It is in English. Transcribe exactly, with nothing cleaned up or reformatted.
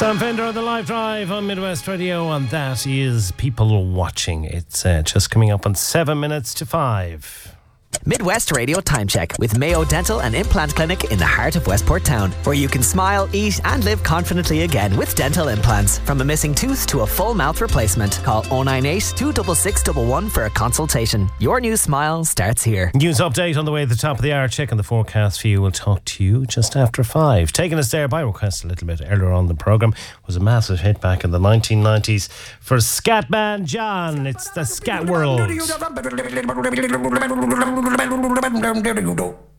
Sam Fender on the live drive on Midwest Radio, and that is People Watching. It's uh, just coming up on seven minutes to five. Midwest Radio Time Check with Mayo Dental and Implant Clinic in the heart of Westport Town, where you can smile, eat and live confidently again with dental implants. From a missing tooth to a full mouth replacement. Call oh nine eight, two six six one one for a consultation. Your new smile starts here. News update on the way at the top of the hour. Checking the forecast for you. We'll talk to you just after five. Taking us there by request a little bit earlier on the programme was a massive hit back in the nineteen nineties for Scatman John. It's the Scat World.